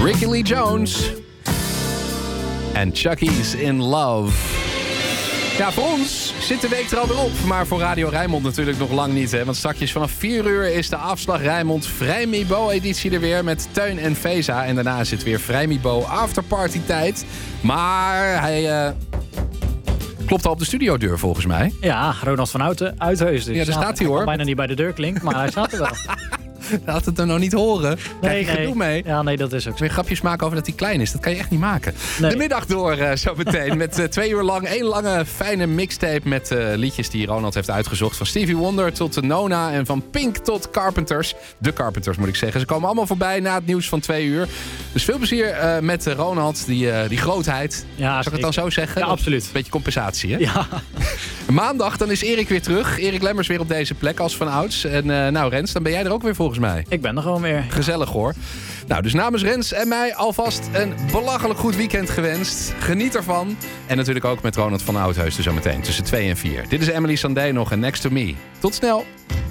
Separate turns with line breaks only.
Ricky Lee Jones en Chucky's in Love. Ja, voor ons zit de week er alweer op. Maar voor Radio Rijnmond natuurlijk nog lang niet. Hè? Want straks vanaf 4 uur is de afslag Rijnmond Vrijmibo-editie er weer met Teun en Veza. En daarna is het weer Vrijmibo afterparty tijd. Maar hij klopt al op de studiodeur volgens mij.
Ja, Ronald van Uitheusden.
Ja, daar staat hij hoor.
Ik bijna niet bij de deur klinkt, maar hij staat er wel.
Laat het er nog niet horen.
Nee,
gedoe mee.
Ja, nee, dat is ook zo.
Weer grapjes maken over dat hij klein is. Dat kan je echt niet maken.
Nee.
De middag door zo meteen. Met 2 uur lang 1 lange fijne mixtape met liedjes die Ronald heeft uitgezocht. Van Stevie Wonder tot Nona en van Pink tot Carpenters. De Carpenters moet ik zeggen. Ze komen allemaal voorbij na het nieuws van 2 uur. Dus veel plezier met Ronald. Die grootheid.
Ja,
zou ik het dan zo zeggen?
Ja, absoluut.
Een beetje compensatie, hè?
Ja.
Maandag dan is Erik weer terug. Erik Lemmers weer op deze plek als van ouds. En nou Rens, dan ben jij er ook weer volgens mij.
Ik ben er gewoon weer.
Gezellig hoor. Nou, dus namens Rens en mij alvast een belachelijk goed weekend gewenst. Geniet ervan. En natuurlijk ook met Ronald van Oudheusden zometeen tussen 2 en 4. Dit is Emily Sandé nog en Next to Me. Tot snel.